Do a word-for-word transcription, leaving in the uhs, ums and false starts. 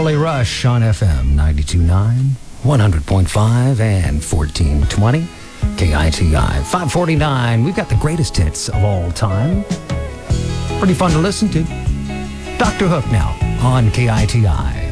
Early Rush on F M ninety-two point nine, one hundred point five, and fourteen twenty. K I T I. five forty-nine. We've got the greatest hits of all time. Pretty fun to listen to. Doctor Hook now on K I T I.